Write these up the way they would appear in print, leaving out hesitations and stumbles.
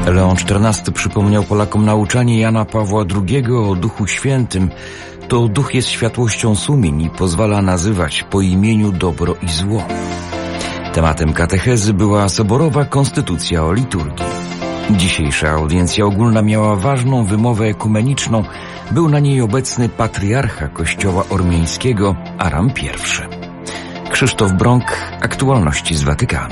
Leon XIV przypomniał Polakom nauczanie Jana Pawła II o Duchu Świętym. To Duch jest światłością sumień i pozwala nazywać po imieniu dobro i zło. Tematem katechezy była soborowa konstytucja o liturgii. Dzisiejsza audiencja ogólna miała ważną wymowę ekumeniczną. Był na niej obecny patriarcha Kościoła Ormiańskiego Aram I. Krzysztof Brąk, aktualności z Watykanu.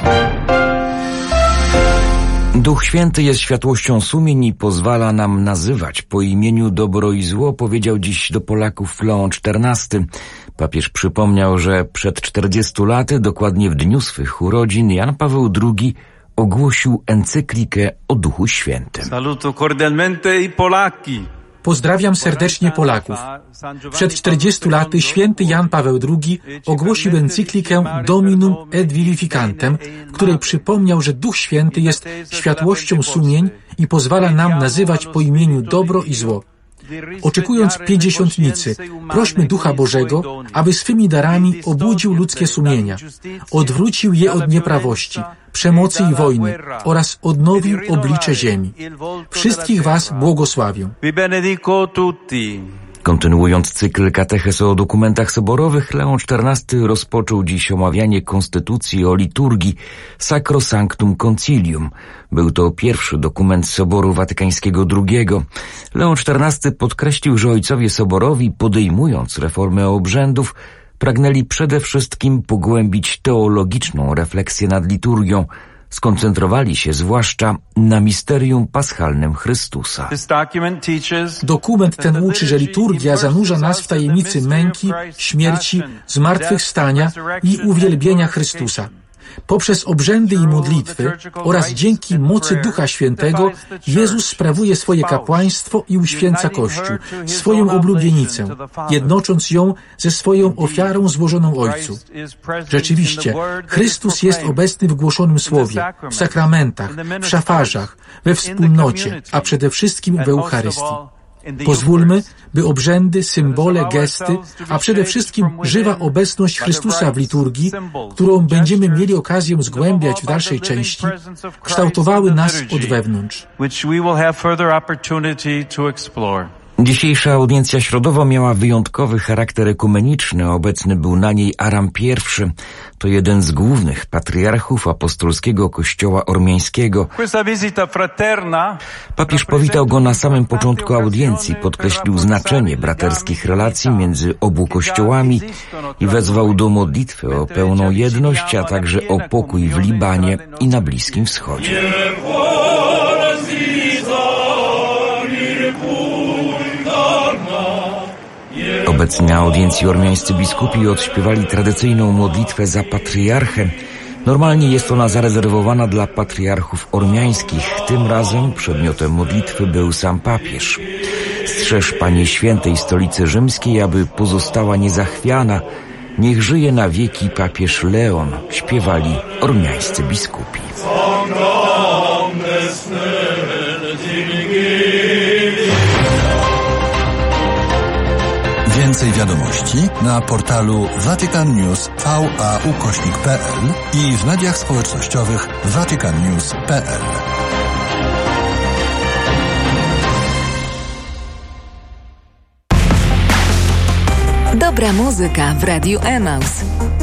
Duch Święty jest światłością sumień i pozwala nam nazywać po imieniu dobro i zło, powiedział dziś do Polaków Leon XIV. Papież przypomniał, że przed 40 laty, dokładnie w dniu swych urodzin, Jan Paweł II ogłosił encyklikę o Duchu Świętym. Saluto cordialmente i Polaki. Pozdrawiam serdecznie Polaków. Przed 40 laty święty Jan Paweł II ogłosił encyklikę Dominum et Vivificantem, w której przypomniał, że Duch Święty jest światłością sumień i pozwala nam nazywać po imieniu dobro i zło. Oczekując Pięćdziesiątnicy, prośmy Ducha Bożego, aby swymi darami obudził ludzkie sumienia, odwrócił je od nieprawości, przemocy i wojny oraz odnowił oblicze ziemi. Wszystkich was błogosławię. Kontynuując cykl katechez o dokumentach soborowych, Leon XIV rozpoczął dziś omawianie konstytucji o liturgii Sacrosanctum Concilium. Był to pierwszy dokument Soboru Watykańskiego II. Leon XIV podkreślił, że ojcowie soborowi, podejmując reformę obrzędów, pragnęli przede wszystkim pogłębić teologiczną refleksję nad liturgią. Skoncentrowali się zwłaszcza na misterium paschalnym Chrystusa. Dokument ten uczy, że liturgia zanurza nas w tajemnicy męki, śmierci, zmartwychwstania i uwielbienia Chrystusa. Poprzez obrzędy i modlitwy oraz dzięki mocy Ducha Świętego Jezus sprawuje swoje kapłaństwo i uświęca Kościół, swoją oblubienicę, jednocząc ją ze swoją ofiarą złożoną Ojcu. Rzeczywiście, Chrystus jest obecny w głoszonym słowie, w sakramentach, w szafarzach, we wspólnocie, a przede wszystkim w Eucharystii. Pozwólmy, by obrzędy, symbole, gesty, a przede wszystkim żywa obecność Chrystusa w liturgii, którą będziemy mieli okazję zgłębiać w dalszej części, kształtowały nas od wewnątrz. Dzisiejsza audiencja środowa miała wyjątkowy charakter ekumeniczny. Obecny był na niej Aram I. To jeden z głównych patriarchów apostolskiego Kościoła Ormiańskiego. Papież powitał go na samym początku audiencji, podkreślił znaczenie braterskich relacji między obu kościołami i wezwał do modlitwy o pełną jedność, a także o pokój w Libanie i na Bliskim Wschodzie. Obecni na audiencji ormiańscy biskupi odśpiewali tradycyjną modlitwę za patriarchę. Normalnie jest ona zarezerwowana dla patriarchów ormiańskich. Tym razem przedmiotem modlitwy był sam papież. Strzeż Panie Świętej Stolicy Rzymskiej, aby pozostała niezachwiana. Niech żyje na wieki papież Leon, śpiewali ormiańscy biskupi. Więcej wiadomości na portalu vaticannews.va/pl i w mediach społecznościowych vaticannews.pl. Dobra muzyka w Radiu Emaus.